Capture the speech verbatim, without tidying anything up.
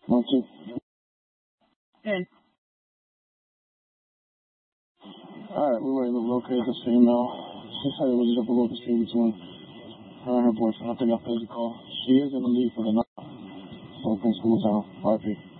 Okay. Good. Alright, we were able to locate this female. She said it was just a little dispute between her and her boyfriend. I think I paid the call. She is in the lead for the night. So things cool down. R P.